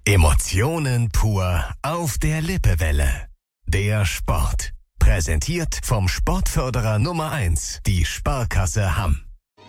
Emotionen pur auf der Lippewelle. Der Sport. Präsentiert vom Sportförderer Nummer 1, die Sparkasse Hamm.